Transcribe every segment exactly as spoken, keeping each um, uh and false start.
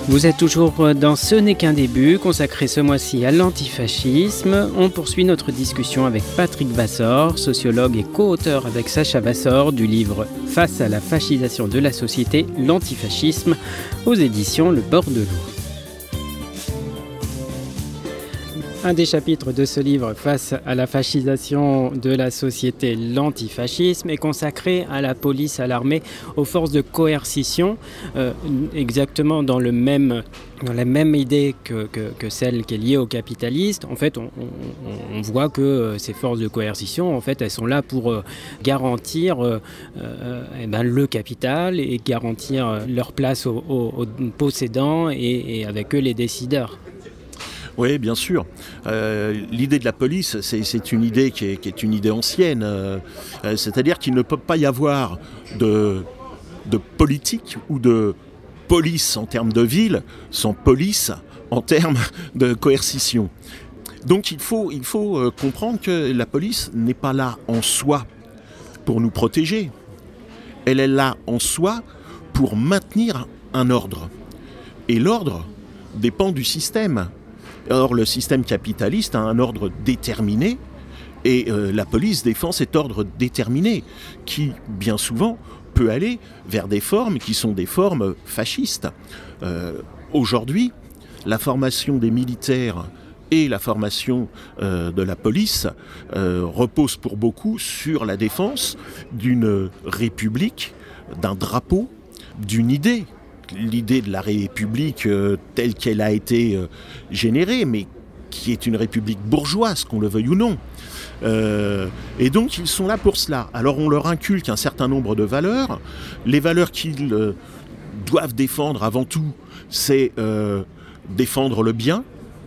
Vous êtes toujours dans Ce n'est qu'un début, consacré ce mois-ci à l'antifascisme. On poursuit notre discussion avec Patrick Vassor, sociologue et co-auteur avec Sacha Vassor du livre « Face à la fascisation de la société, l'antifascisme » aux éditions Le Bord de l'eau. Un des chapitres de ce livre, Face à la fascisation de la société, l'antifascisme, est consacré à la police, à l'armée, aux forces de coercition, euh, exactement dans, le même, dans la même idée que, que, que celle qui est liée aux capitalistes. En fait, on, on, on voit que ces forces de coercition, en fait, elles sont là pour euh, garantir euh, euh, eh ben, le capital et garantir leur place aux, aux, aux possédants et, et avec eux les décideurs. Oui, bien sûr. Euh, l'idée de la police, c'est, c'est une idée qui est, qui est une idée ancienne. Euh, c'est-à-dire qu'il ne peut pas y avoir de, de politique ou de police en termes de ville sans police en termes de coercition. Donc il faut, il faut euh, comprendre que la police n'est pas là en soi pour nous protéger. Elle est là en soi pour maintenir un ordre. Et l'ordre dépend du système. Or, le système capitaliste a un ordre déterminé et euh, la police défend cet ordre déterminé qui, bien souvent, peut aller vers des formes qui sont des formes fascistes. Euh, aujourd'hui, la formation des militaires et la formation euh, de la police euh, repose pour beaucoup sur la défense d'une république, d'un drapeau, d'une idée. L'idée de la République euh, telle qu'elle a été euh, générée, mais qui est une République bourgeoise, qu'on le veuille ou non. Euh, et donc ils sont là pour cela. Alors on leur inculque un certain nombre de valeurs. Les valeurs qu'ils euh, doivent défendre avant tout, c'est euh, défendre le bien,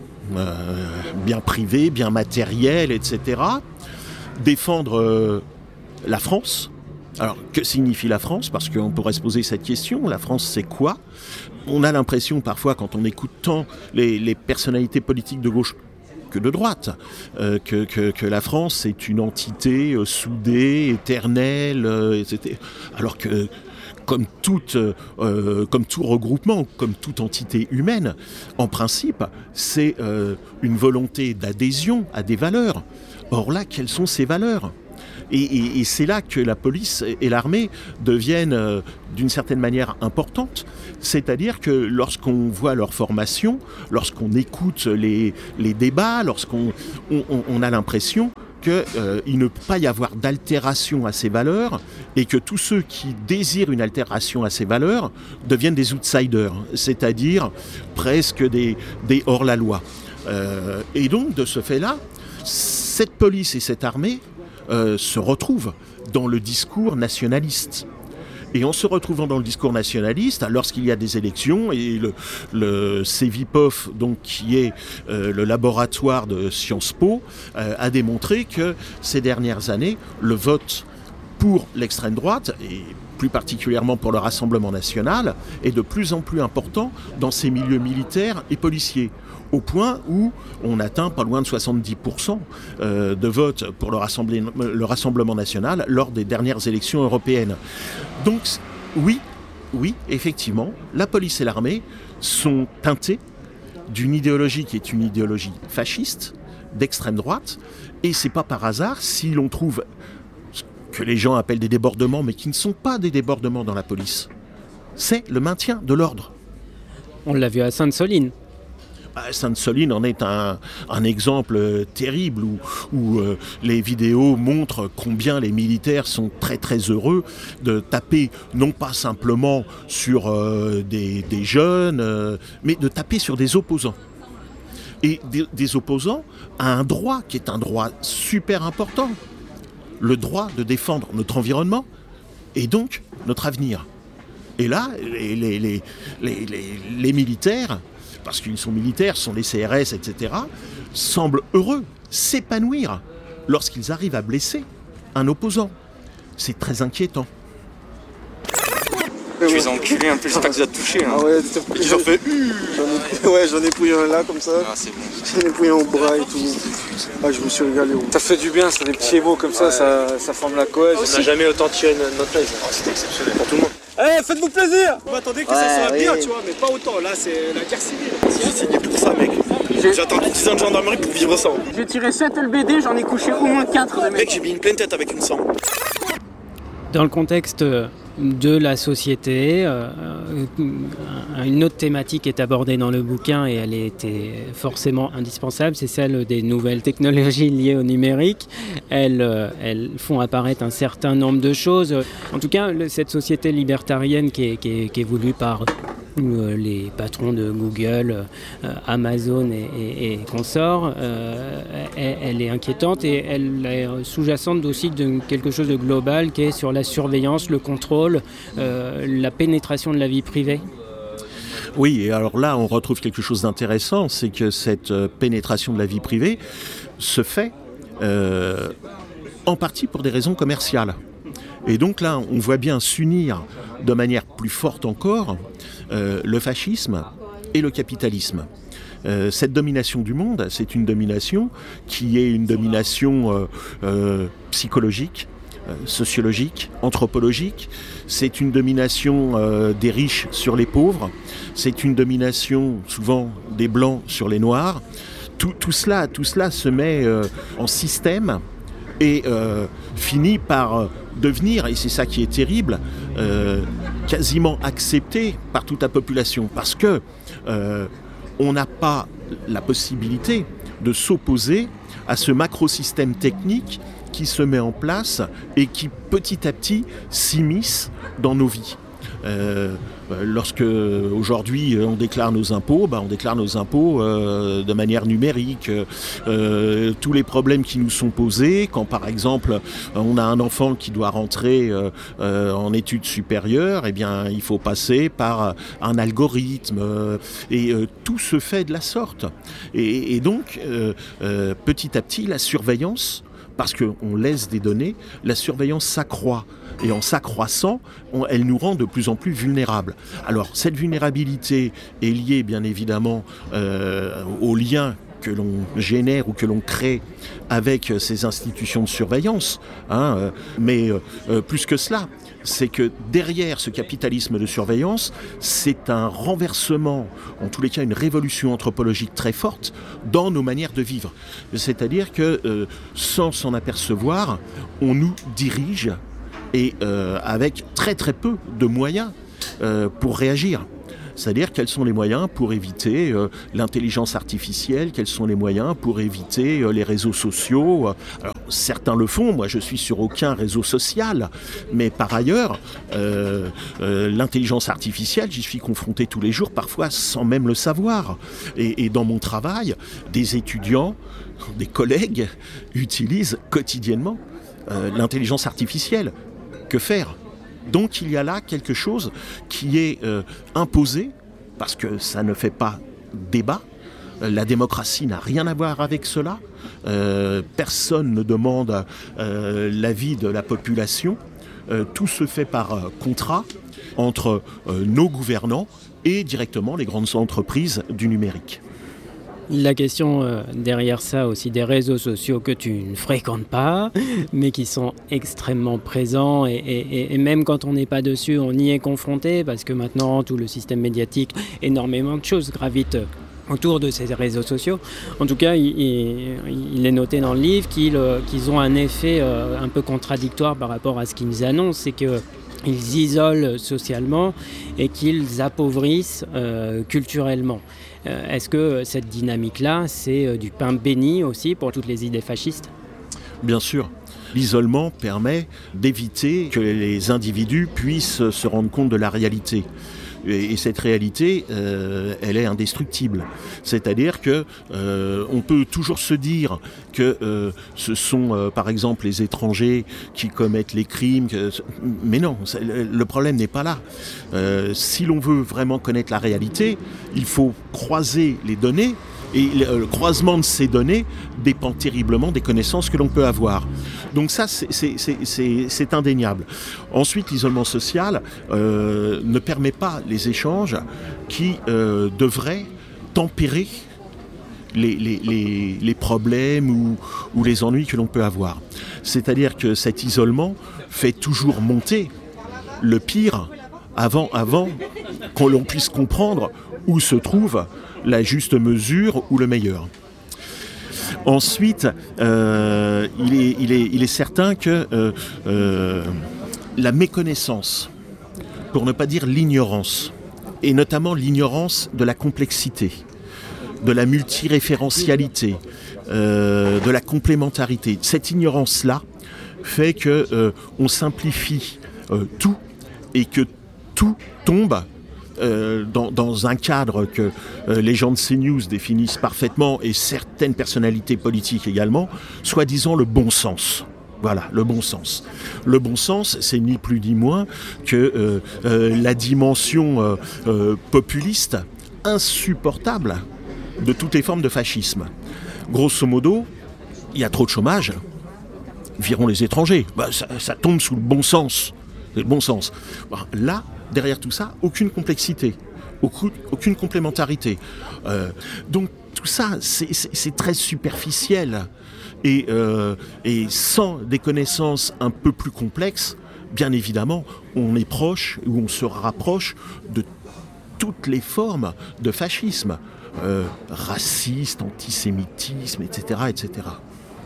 euh, bien privé, bien matériel, et cetera. Défendre euh, la France. Alors, que signifie la France ? Parce qu'on pourrait se poser cette question. La France, c'est quoi ? On a l'impression, parfois, quand on écoute tant les, les personnalités politiques de gauche que de droite, euh, que, que, que la France, c'est une entité euh, soudée, éternelle, euh, et cetera. Alors que, comme, toute, euh, comme tout regroupement, comme toute entité humaine, en principe, c'est euh, une volonté d'adhésion à des valeurs. Or là, quelles sont ces valeurs ? Et, et, et c'est là que la police et l'armée deviennent euh, d'une certaine manière importantes. C'est-à-dire que lorsqu'on voit leur formation, lorsqu'on écoute les, les débats, lorsqu'on on, on a l'impression qu'il euh, ne peut pas y avoir d'altération à ces valeurs et que tous ceux qui désirent une altération à ces valeurs deviennent des outsiders, c'est-à-dire presque des, des hors-la-loi. Euh, et donc, de ce fait-là, cette police et cette armée Euh, se retrouvent dans le discours nationaliste. Et en se retrouvant dans le discours nationaliste, lorsqu'il y a des élections, et le, le Cevipof, donc, qui est euh, le laboratoire de Sciences Po, euh, a démontré que ces dernières années, le vote pour l'extrême droite, et plus particulièrement pour le Rassemblement national, est de plus en plus important dans ces milieux militaires et policiers. Au point où on atteint pas loin de soixante-dix pour cent de vote pour le Rassemblement, le Rassemblement national lors des dernières élections européennes. Donc oui, oui, effectivement, la police et l'armée sont teintées d'une idéologie qui est une idéologie fasciste, d'extrême droite, et c'est pas par hasard si l'on trouve ce que les gens appellent des débordements, mais qui ne sont pas des débordements dans la police. C'est le maintien de l'ordre. On l'a vu à Sainte-Soline. Sainte-Soline en est un, un exemple terrible où, où euh, les vidéos montrent combien les militaires sont très très heureux de taper non pas simplement sur euh, des, des jeunes, euh, mais de taper sur des opposants. Et des, des opposants à un droit qui est un droit super important, le droit de défendre notre environnement et donc notre avenir. Et là, les, les, les, les, les, les militaires, parce qu'ils sont militaires, sont les C R S, et cetera, semblent heureux, s'épanouir lorsqu'ils arrivent à blesser un opposant. C'est très inquiétant. Tu les as enculés un peu, j'espère que tu as touché. Hein. Ah ouais, et tu leur fais j'en ai... Ouais, j'en ai pris un là comme ça. Ah, c'est bon. J'en ai pris un au bras et tout. Ah, je me suis régalé. Oh. Ça fait du bien, c'est des petits mots comme ça, ouais. ça, ça forme la cohèse. On n'a jamais autant tiré notre live. Oh, c'était exceptionnel pour tout le monde. Eh, faites-vous plaisir. Vous m'attendez que Ouais, ça soit oui. bien, tu vois, mais pas autant. Là, c'est la guerre civile. J'ai signé pour ça, mec. J'ai attendu dix ans de gendarmerie pour vivre ça. J'ai tiré sept L B D, j'en ai couché au moins quatre de Mec, mecs. j'ai mis une pleine tête avec une sang. Dans le contexte de la société, euh, une autre thématique est abordée dans le bouquin et elle était forcément indispensable, c'est celle des nouvelles technologies liées au numérique. Elles, euh, elles font apparaître un certain nombre de choses. En tout cas, le, cette société libertarienne qui est, qui est, qui est voulue par euh, les patrons de Google, euh, Amazon et, et, et consorts, euh, elle, elle est inquiétante et elle est sous-jacente aussi de quelque chose de global qui est sur la surveillance, le contrôle, euh, la pénétration de la vie privée. Oui, et alors là, on retrouve quelque chose d'intéressant, c'est que cette euh, pénétration de la vie privée se fait euh, en partie pour des raisons commerciales. Et donc là, on voit bien s'unir de manière plus forte encore euh, le fascisme et le capitalisme. Euh, cette domination du monde, c'est une domination qui est une domination euh, euh, psychologique, euh, sociologique, anthropologique. C'est une domination euh, des riches sur les pauvres. C'est une domination souvent des blancs sur les noirs. Tout, tout cela, tout cela se met euh, en système et euh, finit par devenir, et c'est ça qui est terrible, euh, quasiment accepté par toute la population, parce que euh, on n'a pas la possibilité de s'opposer à ce macro-système technique qui se met en place et qui petit à petit s'immisce dans nos vies. Euh, lorsque aujourd'hui on déclare nos impôts, bah, on déclare nos impôts euh, de manière numérique. Euh, tous les problèmes qui nous sont posés, quand par exemple on a un enfant qui doit rentrer euh, euh, en études supérieures, eh bien il faut passer par un algorithme euh, et euh, tout se fait de la sorte. Et, et donc euh, euh, petit à petit la surveillance, parce qu'on laisse des données, la surveillance s'accroît. Et en s'accroissant, on, elle nous rend de plus en plus vulnérables. Alors, cette vulnérabilité est liée, bien évidemment, euh, aux liens que l'on génère ou que l'on crée avec ces institutions de surveillance. Hein, euh, mais euh, plus que cela, c'est que derrière ce capitalisme de surveillance, c'est un renversement, en tous les cas une révolution anthropologique très forte dans nos manières de vivre. C'est-à-dire que, euh, sans s'en apercevoir, on nous dirige et euh, avec très très peu de moyens euh, pour réagir. C'est-à-dire quels sont les moyens pour éviter euh, l'intelligence artificielle, quels sont les moyens pour éviter euh, les réseaux sociaux. Alors, certains le font, moi je suis sur aucun réseau social, mais par ailleurs, euh, euh, l'intelligence artificielle, j'y suis confronté tous les jours, parfois sans même le savoir. Et, et dans mon travail, des étudiants, des collègues utilisent quotidiennement euh, l'intelligence artificielle. Que faire ? Donc il y a là quelque chose qui est euh, imposé, parce que ça ne fait pas débat. La démocratie n'a rien à voir avec cela. Euh, personne ne demande euh, l'avis de la population. Euh, tout se fait par euh, contrat entre euh, nos gouvernants et directement les grandes entreprises du numérique. La question euh, derrière ça aussi des réseaux sociaux que tu ne fréquentes pas, mais qui sont extrêmement présents et, et, et même quand on n'est pas dessus, on y est confronté parce que maintenant tout le système médiatique, énormément de choses gravitent autour de ces réseaux sociaux. En tout cas, il, il, il est noté dans le livre qu'ils, euh, qu'ils ont un effet euh, un peu contradictoire par rapport à ce qu'ils annoncent, c'est que ils isolent socialement et qu'ils appauvrissent euh, culturellement. Euh, est-ce que cette dynamique-là, c'est euh, du pain béni aussi pour toutes les idées fascistes ? Bien sûr. L'isolement permet d'éviter que les individus puissent se rendre compte de la réalité. Et cette réalité, euh, elle est indestructible. C'est-à-dire que euh, on peut toujours se dire que euh, ce sont, euh, par exemple, les étrangers qui commettent les crimes. Que... Mais non, le problème n'est pas là. Euh, si l'on veut vraiment connaître la réalité, il faut croiser les données. Et le croisement de ces données dépend terriblement des connaissances que l'on peut avoir. Donc ça, c'est, c'est, c'est, c'est, c'est indéniable. Ensuite, l'isolement social euh, ne permet pas les échanges qui euh, devraient tempérer les, les, les, les problèmes ou, ou les ennuis que l'on peut avoir. C'est-à-dire que cet isolement fait toujours monter le pire avant, avant qu'on l'on puisse comprendre où se trouve la juste mesure ou le meilleur. Ensuite, euh, il, est, il, est, il est certain que euh, euh, la méconnaissance, pour ne pas dire l'ignorance, et notamment l'ignorance de la complexité, de la multiréférentialité, euh, de la complémentarité, cette ignorance-là fait qu'on euh, simplifie euh, tout et que tout tombe Euh, dans, dans un cadre que euh, les gens de CNews définissent parfaitement et certaines personnalités politiques également, soi-disant le bon sens. Voilà, le bon sens. Le bon sens, c'est ni plus ni moins que euh, euh, la dimension euh, euh, populiste insupportable de toutes les formes de fascisme. Grosso modo, il y a trop de chômage, virons les étrangers. Bah, ça, ça tombe sous le bon sens. C'est le bon sens. Bah, là, derrière tout ça, aucune complexité, aucune, aucune complémentarité. Euh, donc tout ça, c'est, c'est, c'est très superficiel. Et, euh, et sans des connaissances un peu plus complexes, bien évidemment, on est proche, ou on se rapproche de toutes les formes de fascisme. Euh, racisme, antisémitisme, et cetera, et cetera.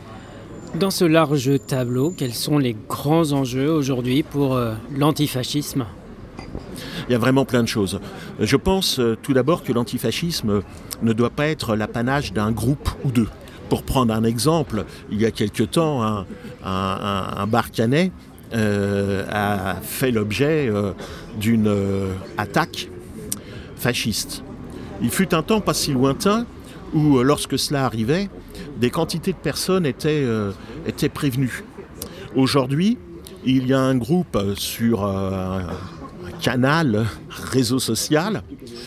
Dans ce large tableau, quels sont les grands enjeux aujourd'hui pour euh, l'antifascisme ? Il y a vraiment plein de choses. Je pense euh, tout d'abord que l'antifascisme ne doit pas être l'apanage d'un groupe ou deux. Pour prendre un exemple, il y a quelque temps, un, un, un bar canet euh, a fait l'objet euh, d'une euh, attaque fasciste. Il fut un temps pas si lointain où, euh, lorsque cela arrivait, des quantités de personnes étaient, euh, étaient prévenues. Aujourd'hui, il y a un groupe sur euh, un canal, réseau social,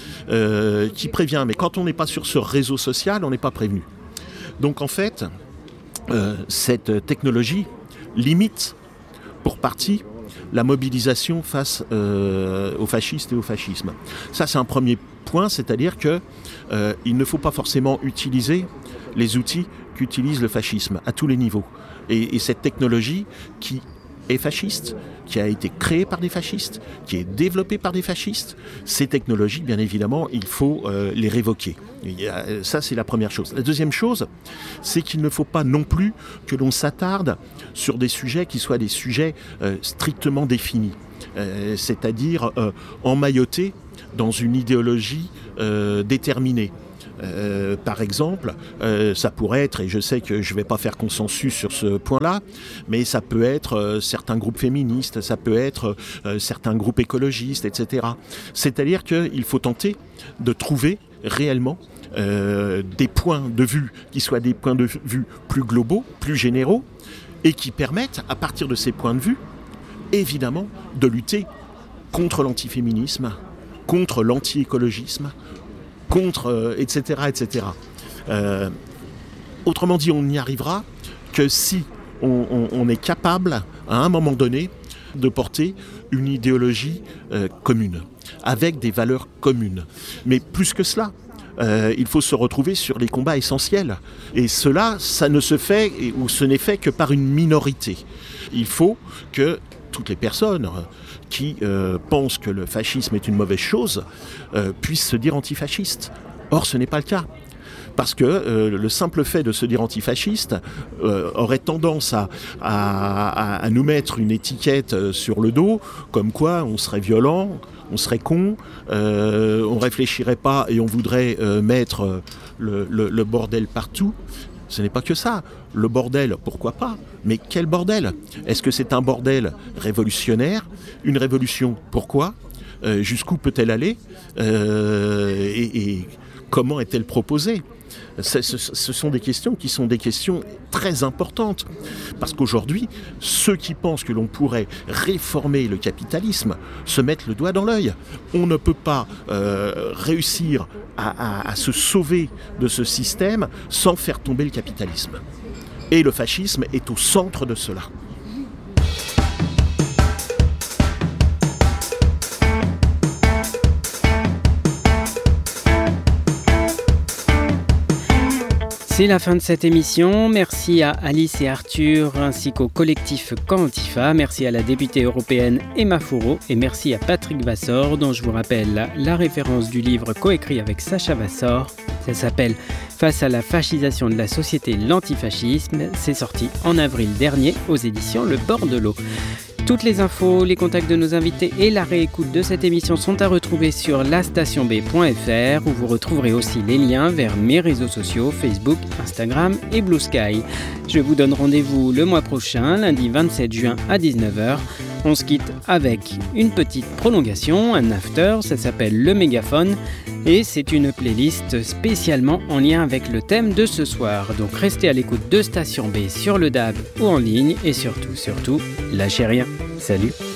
euh, qui prévient. Mais quand on n'est pas sur ce réseau social, on n'est pas prévenu. Donc en fait, euh, cette technologie limite, pour partie, la mobilisation face euh, aux fascistes et au fascisme. Ça, c'est un premier point, c'est-à-dire qu'il euh, ne faut pas forcément utiliser les outils qu'utilise le fascisme à tous les niveaux. Et, et cette technologie qui est fasciste, qui a été créée par des fascistes, qui est développée par des fascistes, ces technologies, bien évidemment, il faut euh, les révoquer. Et, euh, ça, c'est la première chose. La deuxième chose, c'est qu'il ne faut pas non plus que l'on s'attarde sur des sujets qui soient des sujets euh, strictement définis, euh, c'est-à-dire euh, emmaillotés dans une idéologie euh, déterminée. Euh, par exemple, euh, ça pourrait être, et je sais que je ne vais pas faire consensus sur ce point-là, mais ça peut être euh, certains groupes féministes, ça peut être euh, certains groupes écologistes, et cetera. C'est-à-dire qu'il faut tenter de trouver réellement euh, des points de vue qui soient des points de vue plus globaux, plus généraux, et qui permettent, à partir de ces points de vue, évidemment, de lutter contre l'antiféminisme, contre l'anti-écologisme, contre, euh, et cetera, et cetera. Euh, autrement dit, on n'y arrivera que si on, on, on est capable, à un moment donné, de porter une idéologie euh, commune, avec des valeurs communes. Mais plus que cela, euh, il faut se retrouver sur les combats essentiels. Et cela, ça ne se fait, ou ce n'est fait que par une minorité. Il faut que toutes les personnes qui euh, pensent que le fascisme est une mauvaise chose euh, puissent se dire antifascistes. Or, ce n'est pas le cas. Parce que euh, le simple fait de se dire antifasciste euh, aurait tendance à, à, à nous mettre une étiquette sur le dos, comme quoi on serait violent, on serait con, euh, on réfléchirait pas et on voudrait euh, mettre le, le, le bordel partout. Ce n'est pas que ça. Le bordel, pourquoi pas? Mais quel bordel? Est-ce que c'est un bordel révolutionnaire? Une révolution, pourquoi? euh, Jusqu'où peut-elle aller? euh, et, et comment est-elle proposée? Ce, ce, ce sont des questions qui sont des questions très importantes. Parce qu'aujourd'hui, ceux qui pensent que l'on pourrait réformer le capitalisme se mettent le doigt dans l'œil. On ne peut pas euh, réussir à, à, à se sauver de ce système sans faire tomber le capitalisme. Et le fascisme est au centre de cela. C'est la fin de cette émission. Merci à Alice et Arthur ainsi qu'au collectif Quantifa. Merci à la députée européenne Emma Fourreau et merci à Patrick Vassor dont je vous rappelle la référence du livre coécrit avec Sacha Vassor. Ça s'appelle « Face à la fascisation de la société, l'antifascisme ». C'est sorti en avril dernier aux éditions Le Bordelot. Toutes les infos, les contacts de nos invités et la réécoute de cette émission sont à retrouver sur la station b point f r où vous retrouverez aussi les liens vers mes réseaux sociaux, Facebook, Instagram et Blue Sky. Je vous donne rendez-vous le mois prochain, lundi vingt-sept juin à dix-neuf heures. On se quitte avec une petite prolongation, un after, ça s'appelle Le Mégaphone et c'est une playlist spécialement en lien avec le thème de ce soir. Donc restez à l'écoute de Station B sur le D A B ou en ligne et surtout, surtout, lâchez rien. Salut!